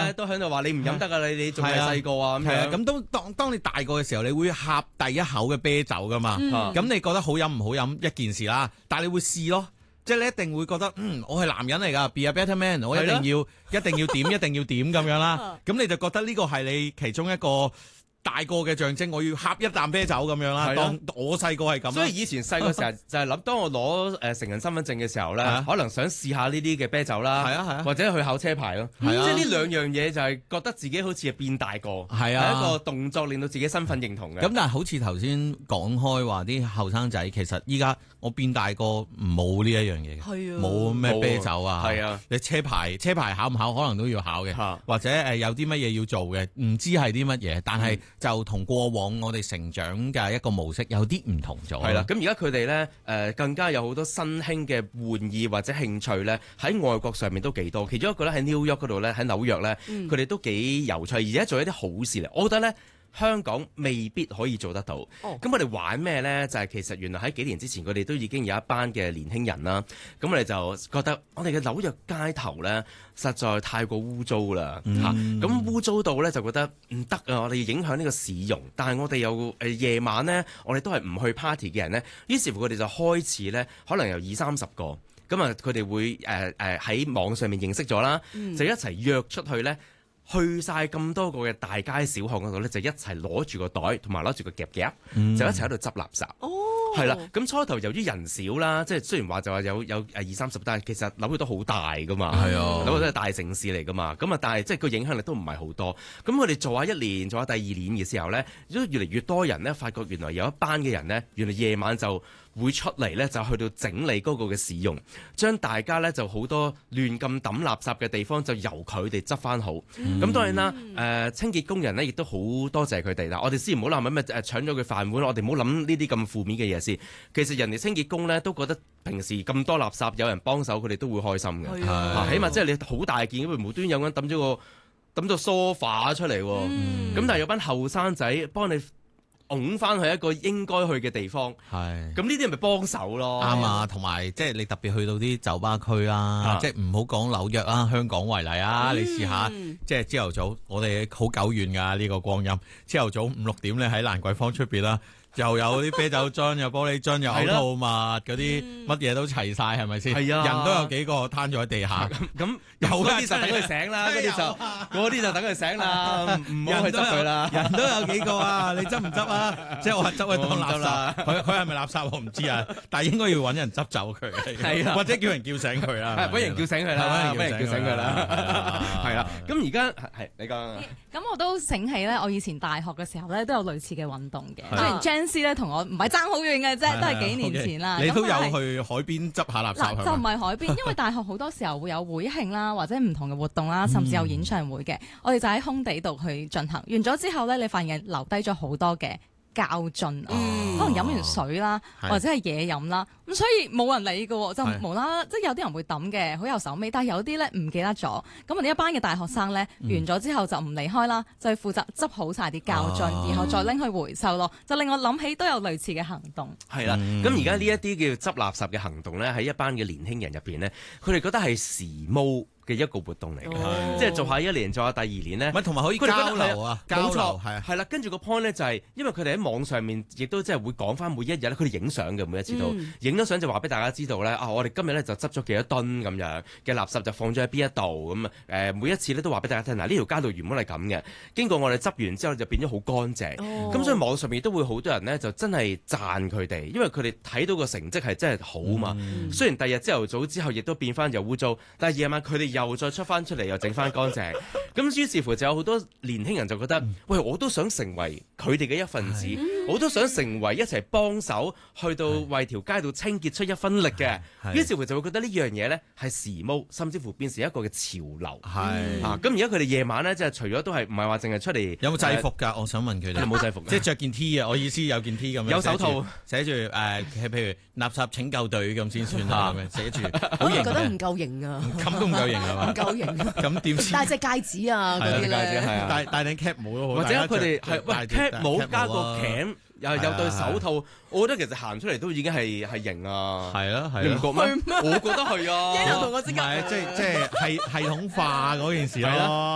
咧都喺度話你唔飲得啊，你仲係細個啊咁樣。 咁當你大個嘅時候，你會呷第一口嘅啤酒噶嘛？咁你覺得好飲唔好飲一件事啦，但係你會試咯。即係你一定會覺得，我係男人嚟㗎 ，be a better man，我一定要點，一定要點咁樣啦。咁你就覺得呢個係你其中一個大個嘅象徵，我要呷一啖啤酒咁樣啦。當我細個係咁。 所以以前細個時候就係諗，當我攞成人身份證嘅時候咧，可能想試下呢啲嘅啤酒啦，或者去考車牌咯。即係呢兩樣嘢就係覺得自己好似係變大個，係一個動作令到自己身份認同嘅。 咁但係好似頭先講開話啲後生仔，其實依家我變大個冇呢一樣嘢嘅，冇咩啤酒啊，你車牌考唔考可能都要考嘅，或者有啲乜嘢要做嘅，唔知係啲乜嘢，但係就同過往我哋成長嘅一個模式有啲唔同咗。 係啦，咁而家佢哋咧更加有好多新興嘅玩意或者興趣咧，喺外國上面都幾多。其中一個咧喺 New York 嗰度咧，喺紐約咧，佢哋都幾有趣，而且做一啲好事嚟。我覺得咧，香港未必可以做得到。咁我哋玩咩呢？就係其實原來喺幾年之前，佢哋都已經有一班嘅年輕人啦。咁我哋就覺得我哋嘅紐約街頭呢，實在太過污糟啦。咁污糟到呢，就覺得唔得啊！我哋要影響呢個市容，但係我哋又夜晚呢，我哋都係唔去 party 嘅人呢。於是乎佢哋就開始呢，可能有20-30個。咁啊，佢哋會喺網上面認識咗啦，就一齊約出去呢。去晒咁多個嘅大街小巷嗰度咧，就一齊攞住個袋同埋攞住個夾夾，就一齊喺度執垃圾。係啦，咁初頭由於人少啦，即係雖然話就話有20-30，但係其實紐約都好大噶嘛，紐約都係大城市嚟噶嘛。咁啊，但係即係個影響力都唔係好多。咁佢哋做下一年，做下第二年嘅時候咧，都越嚟越多人咧，發覺原來有一班嘅人咧，原來夜晚就會出嚟咧，就去到整理嗰個嘅市容，將大家咧就好多亂咁抌垃圾嘅地方，就由佢哋執翻好。咁當然啦，清潔工人咧亦都好多謝佢哋啦。我哋先唔好諗咩搶咗佢飯碗，我哋唔好諗呢啲咁負面嘅嘢先。其實人哋清潔工咧都覺得平時咁多垃圾有人幫手，佢哋都會開心嘅。起碼即係你好大件，因為無端有人抌咗梳化出嚟，咁但係有班後生仔幫你拱翻去一個應該去嘅地方，咁呢啲係咪幫手咯？ 啱啊，同埋即係你特別去到啲酒吧區啦，即係唔好講紐約啦，香港為例啊，你試下即係朝頭早，我哋好久遠㗎呢個光陰，朝頭早5-6點咧喺蘭桂坊出邊啦。又有啲啤酒樽，有玻璃樽，有嘔吐物嗰啲，乜嘢都齊晒，係咪先？係啊，人都有幾個攤咗喺地下。咁有嗰啲就等佢醒啦，嗰啲就等佢醒啦，唔好去執佢啦。 人都有幾個啊？你執唔執啊？即係我係執佢當垃圾。佢係咪垃圾我唔知啊，但係應該要揾人執走佢。係啊，或者叫人叫醒佢啦。 揾人叫醒佢啦，揾人叫醒佢啦。係啦，咁而家係你講。 咁我都醒起咧，我以前大學嘅時候咧都有類似嘅運動嘅。雖然咧同我唔係爭好遠嘅啫，都係幾年前啦。 你都有去海邊執下垃圾？ 就唔係海邊，因為大學好多時候會有會慶啦，或者唔同嘅活動啦，甚至有演唱會嘅。我哋就喺空地度去進行。完咗之後咧，你發現留低咗好多嘅膠樽，可能飲完水啦，或者係嘢飲啦，咁所以冇人理嘅，就無啦啦，即係有啲人會抌嘅，好有手尾，但係有啲咧唔記得咗，咁我哋一班嘅大學生咧，完咗之後就唔離開啦，就係負責執好晒啲膠樽，然後再拎去回收咯，就令我諗起都有類似嘅行動。 係啦，咁而家呢一啲叫執垃圾嘅行動咧，喺一班嘅年輕人入邊咧，佢哋覺得係時髦嘅一個活動嚟嘅，即係做下一年，做下第二年咧， 同埋可以交流啊，交流係啦。跟住個 point 咧就係，因為佢哋喺網上面亦都即係會講翻每一日咧，佢哋影相嘅每一次都影咗相就話俾大家知道咧，我哋今日咧就執咗幾多噸咁樣嘅垃圾就放咗喺邊一度咁啊，每一次咧都話俾大家聽，嗱呢條街道原本係咁嘅，經過我哋執完之後就變咗好乾淨，咁所以網上面都會好多人咧就真係讚佢哋，因為佢哋睇到個成績係真係好嘛。雖然第二日朝頭早之後亦都變翻又污糟，但係夜晚佢哋又再出翻出嚟，又整翻乾淨，咁於是乎就有好多年輕人就覺得，喂，我都想成為佢哋嘅一份子，我都想成為一齊幫手去到為條街道清潔出一分力嘅，於是乎就會覺得呢樣嘢咧係時髦，甚至乎變成一個嘅潮流。咁而家佢哋夜晚咧，即係除咗都係唔係話淨係出嚟， 有冇制服㗎？我想問佢哋有冇制服？ 即係着件 T 啊！我意思有件 T 咁樣， 有手套， 寫住譬如垃圾拯救隊咁先算啦，咁樣寫住，好型嘅。 覺得唔夠型啊！ 咁都唔夠型係嘛？ 唔夠型。 咁點先？ 戴隻戒指啊，嗰啲咧， 戴頂 cap 帽都好， 或者佢哋係喂 cap 帽加個鉗，又有對手套，我覺得其實行出嚟都已經係型啊！ 係啊， 你唔覺咩？我覺得係啊， 同我即刻， 即係系統化嗰件事咯。